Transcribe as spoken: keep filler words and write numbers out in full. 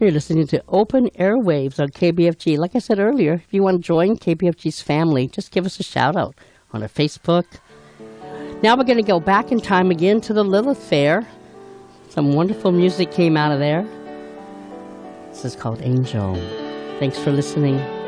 You're listening to Open Airwaves on K B F G. Like I said earlier, if you want to join K B F G's family, just give us a shout out on our Facebook. Now we're going to go back in time again to the Lilith Fair. Some wonderful music came out of there. This is called Angel. Thanks for listening.